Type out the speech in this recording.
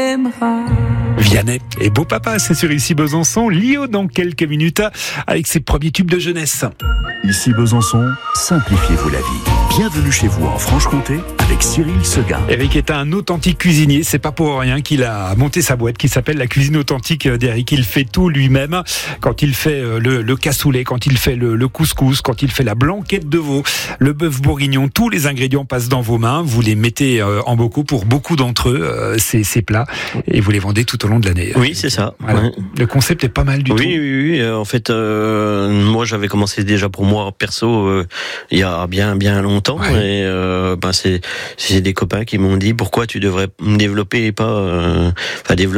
m'aimera. Vianney et Beau Papa, c'est sur Ici Besançon. Lio dans quelques minutes avec ses premiers tubes de jeunesse. Ici Besançon, simplifiez-vous la vie. Bienvenue chez vous en Franche-Comté avec Cyril Seguin. Eric est un authentique cuisinier. C'est pas pour rien qu'il a monté sa boîte qui s'appelle la cuisine authentique d'Eric. Il fait tout lui-même. Quand il fait le cassoulet, quand il fait le couscous, quand il fait la blanquette de veau, le bœuf bourguignon, tous les ingrédients passent dans vos mains. Vous les mettez en bocaux pour beaucoup d'entre eux, ces plats, et vous les vendez tout au long de l'année. Oui, c'est ça. Voilà. Ouais. Le concept est pas mal du tout. Oui. En fait, moi, j'avais commencé déjà pour moi perso il y a bien longtemps. Ouais. Et c'est des copains qui m'ont dit pourquoi tu devrais développer et pas développer